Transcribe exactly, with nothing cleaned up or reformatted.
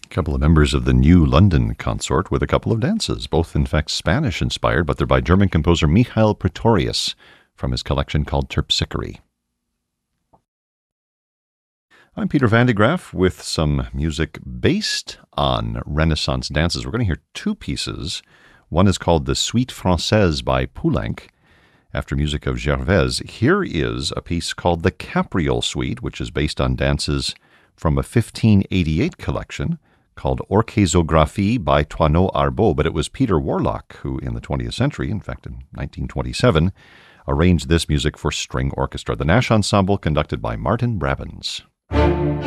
A couple of members of the New London Consort with a couple of dances, both in fact Spanish-inspired, but they're by German composer Michael Pretorius from his collection called Terpsichore. I'm Peter Van de Graaff with some music based on Renaissance dances. We're going to hear two pieces. One is called the Suite Française by Poulenc, after music of Gervaise. Here is a piece called the Capriole Suite, which is based on dances from a fifteen eighty-eight collection called Orchésographie by Toineau Arbeau, but it was Peter Warlock who, in the twentieth century, in fact in nineteen twenty-seven, arranged this music for string orchestra. The Nash Ensemble, conducted by Martin Brabants.